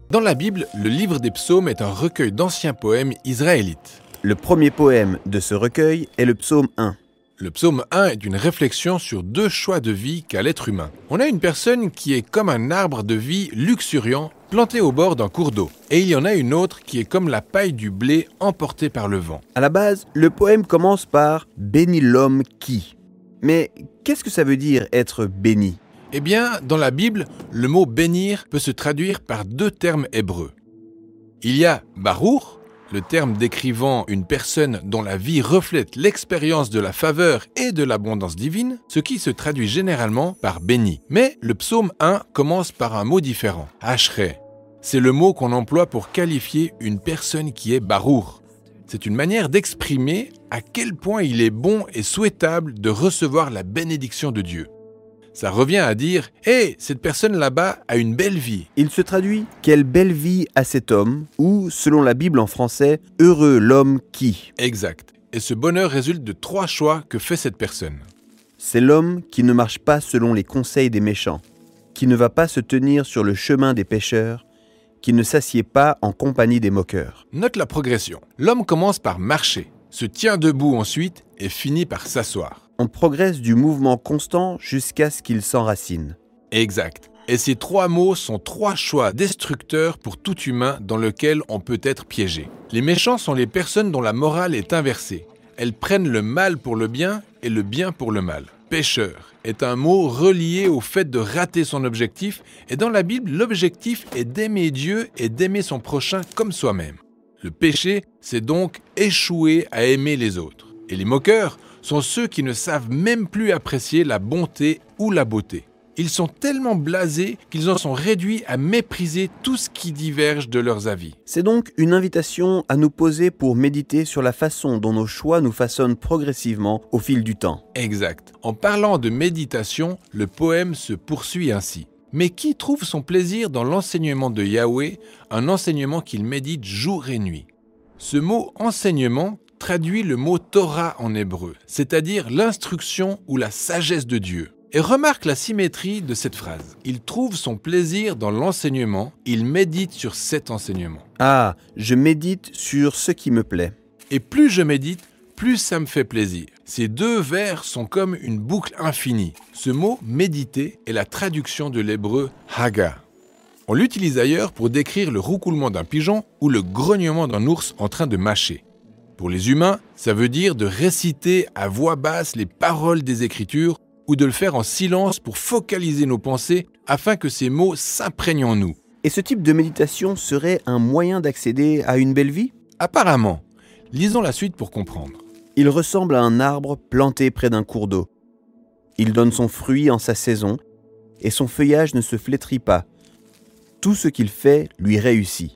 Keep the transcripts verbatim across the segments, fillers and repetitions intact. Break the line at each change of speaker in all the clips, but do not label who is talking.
Dans la Bible, le livre des psaumes est un recueil d'anciens poèmes israélites.
Le premier poème de ce recueil est le psaume un.
Le psaume un est une réflexion sur deux choix de vie qu'a l'être humain. On a une personne qui est comme un arbre de vie luxuriant, planté au bord d'un cours d'eau. Et il y en a une autre qui est comme la paille du blé emportée par le vent.
À la base, le poème commence par « Bénis l'homme qui ». Mais qu'est-ce que ça veut dire être béni ?
Eh bien, dans la Bible, le mot « bénir » peut se traduire par deux termes hébreux. Il y a « barour », le terme décrivant une personne dont la vie reflète l'expérience de la faveur et de l'abondance divine, ce qui se traduit généralement par « béni ». Mais le psaume un commence par un mot différent, « ashrei ». C'est le mot qu'on emploie pour qualifier une personne qui est barour. C'est une manière d'exprimer à quel point il est bon et souhaitable de recevoir la bénédiction de Dieu. Ça revient à dire « Hé, cette personne là-bas a une belle vie ».
Il se traduit « Quelle belle vie a cet homme » ou, selon la Bible en français, « Heureux l'homme qui ».
Exact. Et ce bonheur résulte de trois choix que fait cette personne.
C'est l'homme qui ne marche pas selon les conseils des méchants, qui ne va pas se tenir sur le chemin des pécheurs, qui ne s'assied pas en compagnie des moqueurs.
Note la progression. L'homme commence par marcher, se tient debout ensuite et finit par s'asseoir.
On progresse du mouvement constant jusqu'à ce qu'il s'enracine.
Exact. Et ces trois mots sont trois choix destructeurs pour tout humain dans lequel on peut être piégé. Les méchants sont les personnes dont la morale est inversée. Elles prennent le mal pour le bien et le bien pour le mal. Pécheur est un mot relié au fait de rater son objectif, et dans la Bible, l'objectif est d'aimer Dieu et d'aimer son prochain comme soi-même. Le péché, c'est donc échouer à aimer les autres. Et les moqueurs sont ceux qui ne savent même plus apprécier la bonté ou la beauté. Ils sont tellement blasés qu'ils en sont réduits à mépriser tout ce qui diverge de leurs avis.
C'est donc une invitation à nous poser pour méditer sur la façon dont nos choix nous façonnent progressivement au fil du temps.
Exact. En parlant de méditation, le poème se poursuit ainsi. Mais qui trouve son plaisir dans l'enseignement de Yahweh, un enseignement qu'il médite jour et nuit? Ce mot « enseignement » traduit le mot Torah en hébreu, c'est-à-dire l'instruction ou la sagesse de Dieu. Et remarque la symétrie de cette phrase. Il trouve son plaisir dans l'enseignement, il médite sur cet enseignement.
Ah, je médite sur ce qui me plaît.
Et plus je médite, plus ça me fait plaisir. Ces deux vers sont comme une boucle infinie. Ce mot « méditer » est la traduction de l'hébreu « haga ». On l'utilise ailleurs pour décrire le roucoulement d'un pigeon ou le grognement d'un ours en train de mâcher. Pour les humains, ça veut dire de réciter à voix basse les paroles des Écritures ou de le faire en silence pour focaliser nos pensées afin que ces mots s'imprègnent en nous.
Et ce type de méditation serait un moyen d'accéder à une belle vie ?
Apparemment. Lisons la suite pour comprendre.
Il ressemble à un arbre planté près d'un cours d'eau. Il donne son fruit en sa saison et son feuillage ne se flétrit pas. Tout ce qu'il fait lui réussit.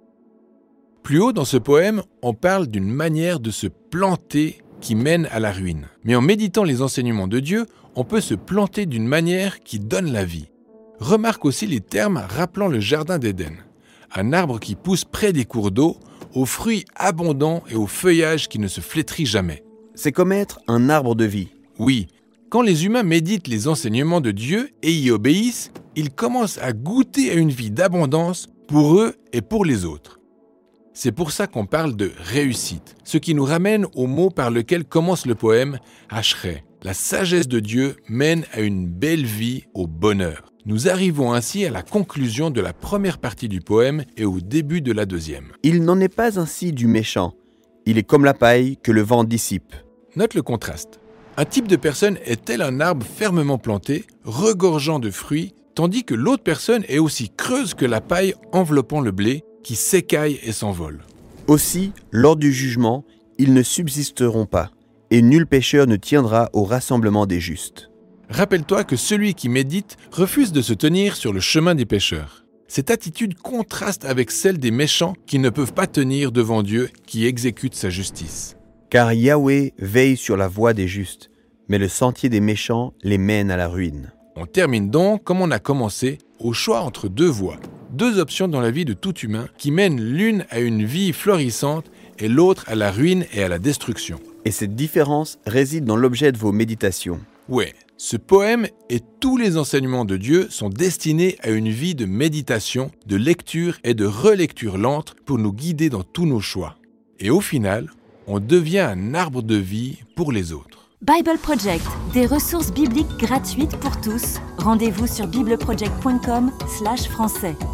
Plus haut dans ce poème, on parle d'une manière de se planter qui mène à la ruine. Mais en méditant les enseignements de Dieu, on peut se planter d'une manière qui donne la vie. Remarque aussi les termes rappelant le jardin d'Éden. Un arbre qui pousse près des cours d'eau, aux fruits abondants et au feuillage qui ne se flétrit jamais.
C'est comme être un arbre de vie.
Oui, quand les humains méditent les enseignements de Dieu et y obéissent, ils commencent à goûter à une vie d'abondance pour eux et pour les autres. C'est pour ça qu'on parle de réussite, ce qui nous ramène au mot par lequel commence le poème « ashrei ». La sagesse de Dieu mène à une belle vie, au bonheur. Nous arrivons ainsi à la conclusion de la première partie du poème et au début de la deuxième.
Il n'en est pas ainsi du méchant. Il est comme la paille que le vent dissipe.
Note le contraste. Un type de personne est tel un arbre fermement planté, regorgeant de fruits, tandis que l'autre personne est aussi creuse que la paille enveloppant le blé, qui s'écaille et s'envole.
Aussi, lors du jugement, ils ne subsisteront pas, et nul pécheur ne tiendra au rassemblement des justes.
Rappelle-toi que celui qui médite refuse de se tenir sur le chemin des pécheurs. Cette attitude contraste avec celle des méchants qui ne peuvent pas tenir devant Dieu qui exécute sa justice.
Car Yahweh veille sur la voie des justes, mais le sentier des méchants les mène à la ruine.
On termine donc, comme on a commencé, au choix entre deux voies. Deux options dans la vie de tout humain qui mènent l'une à une vie florissante et l'autre à la ruine et à la destruction.
Et cette différence réside dans l'objet de vos méditations.
Ouais, Ce poème et tous les enseignements de Dieu sont destinés à une vie de méditation, de lecture et de relecture lente pour nous guider dans tous nos choix. Et au final, on devient un arbre de vie pour les autres.
Bible Project, des ressources bibliques gratuites pour tous. Rendez-vous sur bibleproject point com slash français.